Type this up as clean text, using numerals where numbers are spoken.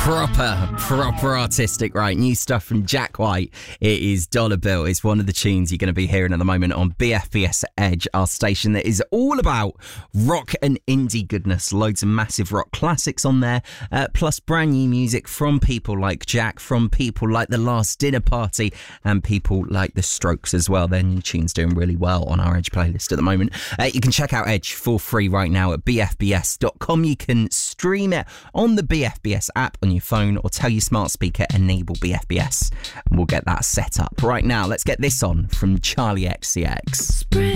Proper artistic, right? New stuff from Jack White. It is Dollar Bill. It's one of the tunes you're going to be hearing at the moment on BFBS Edge, our station that is all about rock and indie goodness. Loads of massive rock classics on there, plus brand new music from people like Jack, from people like The Last Dinner Party, and people like The Strokes as well. Their new tune's doing really well on our Edge playlist at the moment. You can check out Edge for free right now at bfbs.com. You can stream it on the BFBS app on your phone, or tell your smart speaker enable BFBS, and we'll get that set up. Right now, let's get this on from Charlie XCX.